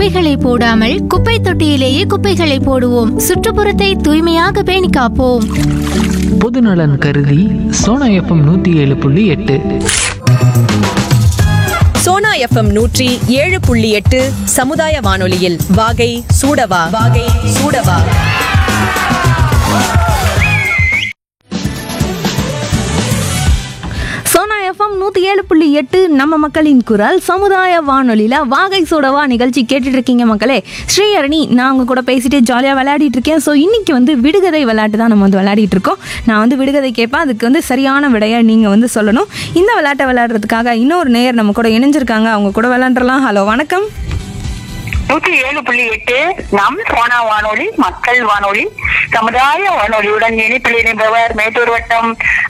குப்பைகளை போடாமல் குப்பை தொட்டியிலேயே குப்பைகளை போடுவோம். சுற்றுப்புறத்தை தூய்மையாக பேணி காப்போம். பொதுநலன் கருதி சோனா எஃப்எம் 107.8. சோனா எஃப்எம் 107.8 சமுதாய வானொலியில் வாகை சூடவா. சோனா எஃப்எம் 107.8 நம்ம மக்களின் குரல் சமுதாய வானொலியில் வாகை சூடவா நிகழ்ச்சி கேட்டுட்டு இருக்கீங்க மக்களே. ஸ்ரீஹரணி நான் உங்க கூட பேசிட்டு ஜாலியாக விளையாடிட்டு இருக்கேன். ஸோ இன்னைக்கு விடுகதை விளையாட்டு தான் நம்ம விளையாடிட்டு இருக்கோம். நான் விடுகதை கேட்பேன், அதுக்கு சரியான விடையை நீங்கள் சொல்லணும். இந்த விளையாட்டை விளையாடுறதுக்காக இன்னொரு நேயர் நம்ம கூட இணைஞ்சிருக்காங்க, அவங்க கூட விளையாண்டுலாம். ஹலோ, வணக்கம். 107.8 நம் சோனா வானொலி மக்கள் வானொலி சமுதாய வானொலியுடன் இணைப்பில் இணைப்பவர் மேட்டூர் வட்டம்